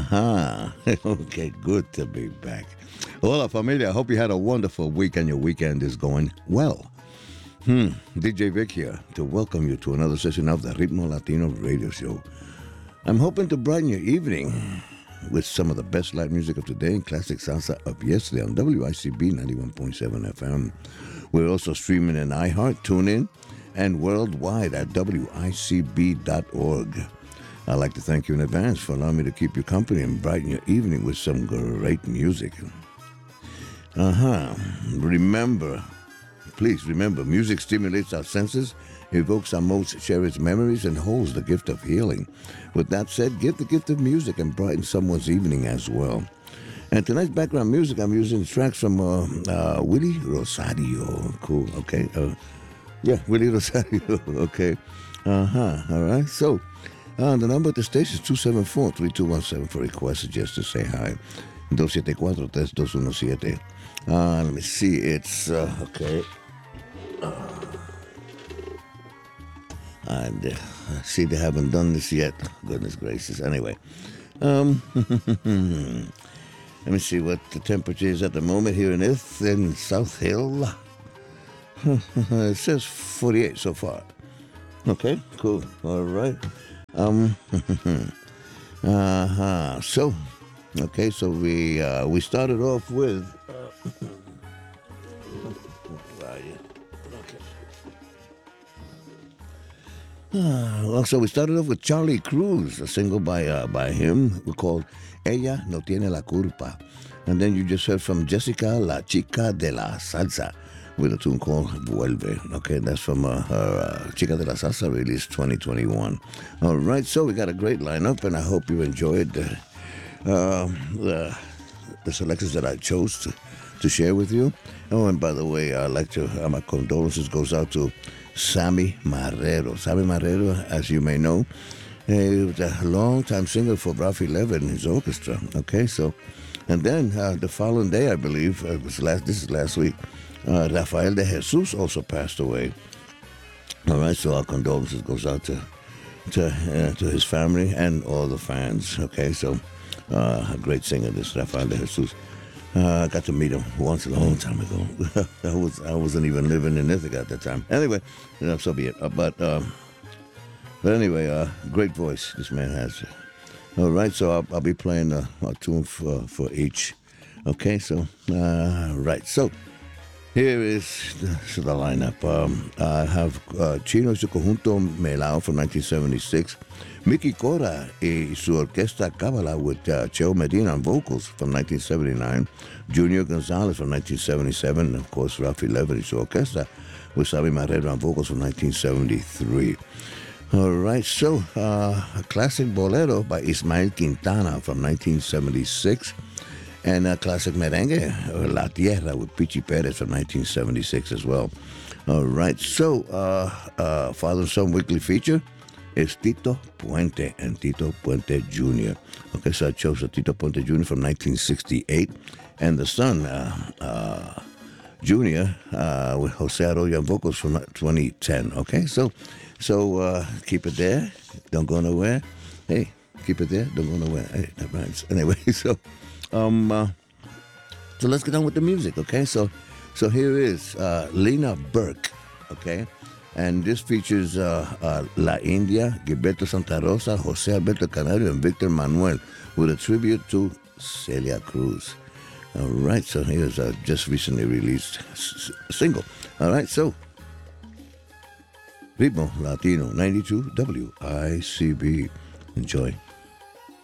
Uh-huh. Okay, good to be back. Hola, familia. I hope you had a wonderful week and your weekend is going well. DJ Vic here to welcome you to another session of the Ritmo Latino Radio Show. I'm hoping to brighten your evening with some of the best live music of today and classic salsa of yesterday on WICB 91.7 FM. We're also streaming in iHeart, TuneIn, and worldwide at WICB.org. I'd like to thank you in advance for allowing me to keep you company and brighten your evening with some great music. Remember, please remember, music stimulates our senses, evokes our most cherished memories, and holds the gift of healing. With that said, give the gift of music and brighten someone's evening as well. And tonight's background music, I'm using tracks from Willie Rosario. Cool, okay. Willie Rosario, okay. All right. So, the number at the station is 274-3217 for requests just to say hi. 274-3217. Let me see. It's, okay. And see, they haven't done this yet. Goodness gracious. Anyway. Let me see what the temperature is at the moment here in South Hill. It says 48 so far. Okay, cool. All right. So, okay, so we started off with. So we started off with Charlie Cruz, a single by him called Ella No Tiene La Culpa. And then you just heard from Jessica La Chica de la Salsa with a tune called Vuelve. Okay, that's from her Chica de la Salsa release 2021. All right, so we got a great lineup, and I hope you enjoyed the selections that I chose to share with you. Oh, and by the way, I'd like to, my condolences goes out to Sammy Marrero. Sammy Marrero, as you may know, he was a long-time singer for Rafi Levin and his orchestra. Okay, so, and then the following day, I believe, this is last week, Rafael de Jesus also passed away. All right, so our condolences goes out to his family and all the fans. Okay, so a great singer, this Rafael de Jesus. I got to meet him once a long time ago. I wasn't even living in Ithaca at the time. Anyway, so be it. But anyway, great voice this man has. All right, so I'll be playing a tune for each. Okay, so right, so here is the lineup. I have Chino y su conjunto Melao from 1976. Mickey Cora y su orquesta Cábala with Cheo Medina on vocals from 1979. Junior Gonzalez from 1977. And of course, Rafi Levin y su orquesta with Sammy Marrero on vocals from 1973. All right, so a classic bolero by Ismael Quintana from 1976. And a classic merengue, La Tierra with Pichi Perez from 1976 as well. All right, so Father and Son Weekly Feature is Tito Puente and Tito Puente Jr. Okay, so I chose a Tito Puente Jr. from 1968, and the son, Jr., with Jose Arroyo on vocals from 2010. Okay, so keep it there, don't go nowhere. Hey, keep it there, don't go nowhere. Hey, that rhymes. Anyway, so let's get on with the music. Okay, so here is Lena Burke. Okay. And this features La India, Gilberto Santa Rosa, Jose Alberto Canario, and Victor Manuel with a tribute to Celia Cruz. All right, so here's a just recently released single. All right, so Ritmo Latino 92 WICB. Enjoy.